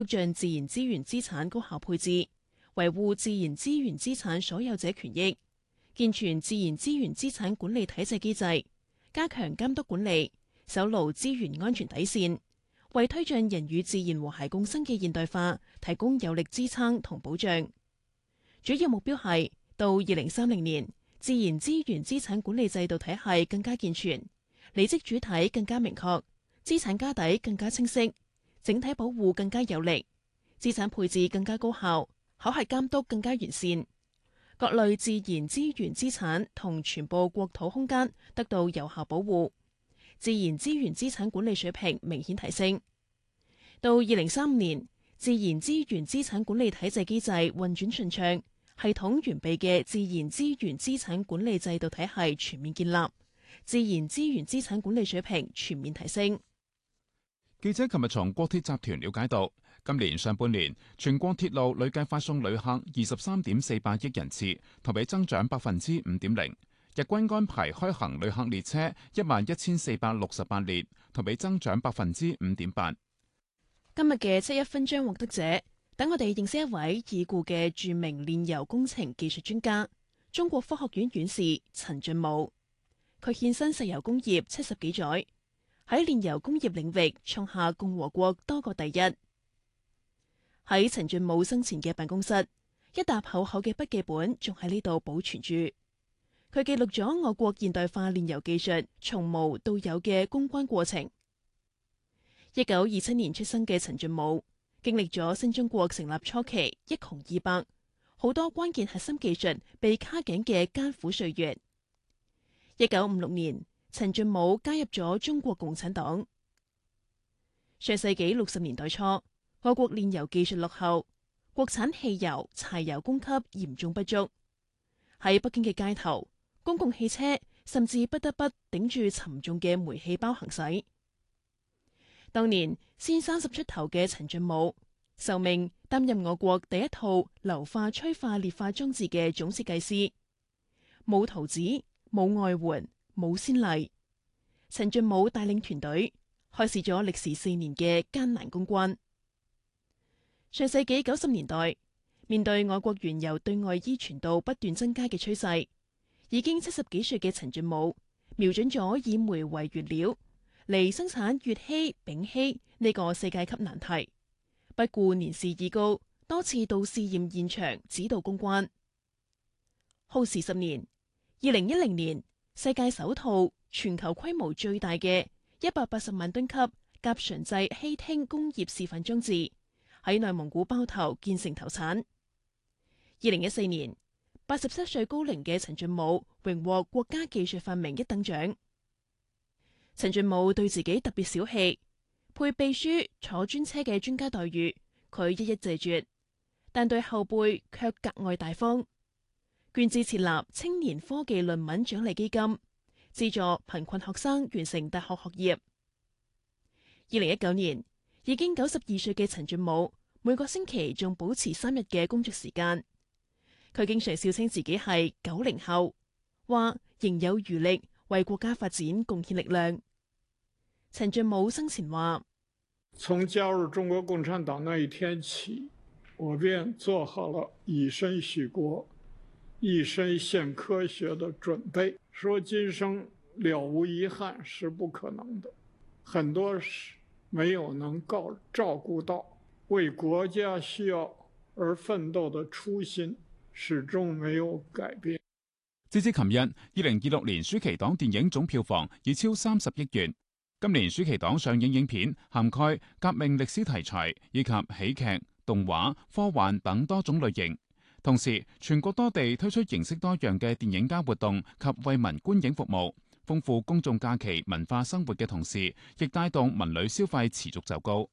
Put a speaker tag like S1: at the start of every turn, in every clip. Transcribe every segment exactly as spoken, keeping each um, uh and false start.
S1: 促進自然資源資產高效配置，維護自然資源資產所有者權益，健全自然資源資產管理體制機制，加強監督管理，守牢資源安全底線，為推進人與自然和諧共生嘅現代化提供有力支撐同保障。主要目標係到二零三零年，自然資源資產管理制度體系更加健全，履職主體更加明確，資產家底更加清晰，整體保護更加有力，資產配置更加高效，考核監督更加完善，各類自然資源資產同全部國土空間得到有效保護，自然資源資產管理水平明顯提升。到二零三五年，自然資源資產管理體制機制運轉順暢，系統完備嘅自然資源資產管理制度體系全面建立，自然資源資產管理水平全面提升。
S2: 記者琴日從國鐵集團了解到，今年上半年全國鐵路累計發送旅客二十三點四八億人次，同比增長百分之五點零。日均安排開行旅客列車一萬一千四百六十八列，同比增長百分之五點八。
S1: 今日嘅七一勳章獲得者，等我哋認識一位已故嘅著名煉油工程技術專家，中國科學院院士陳俊武。佢獻身石油工業七十幾載，喺煉油工業領域創下共和國多個第一。喺陳俊武生前嘅辦公室，一沓厚厚嘅筆記本仲喺呢度保存住。佢記錄咗我國現代化煉油技術從無到有嘅攻關過程。一九二七年出生嘅陳俊武，經歷咗新中國成立初期一窮二白，好多關鍵核心技術被卡頸嘅艱苦歲月。一九五六年，陳俊武加入咗中國共產黨。上世紀六十年代初，我國煉油技術落後，國產汽油、柴油供給嚴重不足。喺北京嘅街頭，公共汽車甚至不得不頂住沉重嘅煤氣包行駛。當年先三十出頭嘅陳俊武，受命擔任我國第一套硫化催化裂化裝置嘅總設計師，冇圖紙，冇外援，冇先例。陳俊武帶領團隊開始咗歷時四年嘅艱難攻關。上世紀九十年代，面對我國原油對外依存度不斷增加嘅趨勢，已經七十幾歲嘅陳俊武瞄準咗以煤為原料嚟生產乙烯、丙烯呢個世界級難題，不顧年事已高，多次到試驗現場指導攻關。耗時十年，二零一零年，世界首套全球規模最大嘅一百八十萬噸級甲醇製烯烴工業示範裝置喺內蒙古包頭建成投產。二零一四年，八十七歲高齡嘅陳俊武榮獲國家技術發明一等獎。陳俊武對自己特別小氣，配秘書坐專車嘅專家待遇，佢一一謝絕，但對後輩卻格外大方，捐資設立青年科技論文獎勵基金，資助貧困學生完成大學學業。二零一九年，已經九十二歲嘅陳俊武，每個星期仲保持三日嘅工作時間。佢經常笑稱自己係九零後，話仍有餘力為國家發展貢獻力量。陳俊武生前話：
S3: 從加入中國共產黨那一天起，我便做好了以身許國、一身獻科學的準備。說今生了無遺憾是不可能的，很多事沒有能夠照顧到，為國家需要而奮鬥的初心始終沒有改變。
S2: 截至琴日，二零二六年暑期檔電影總票房已超三十億元。今年暑期檔上映影片涵蓋革命歷史題材以及喜劇、動畫、科幻等多種類型。同時，全國多地推出形式多樣嘅電影加活動及惠民觀影服務，豐富公眾假期文化生活嘅同時，亦帶動文旅消費持續走高。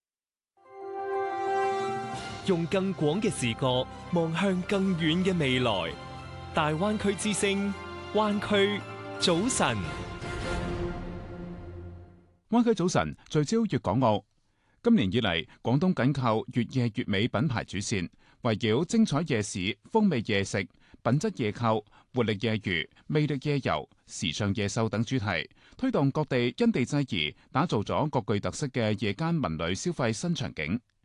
S4: 用更廣嘅視角望向更遠嘅未來，大灣區之聲，灣區早晨。
S2: 灣區早晨聚焦粵港澳。今年以嚟，廣東緊靠粵夜粵美品牌主線，圍繞精彩夜市、風味夜食、品質夜購、活力夜娛、魅力夜遊、時尚夜秀等主題，推動各地因地制宜，打造咗各具特色嘅夜間文旅消費新場景。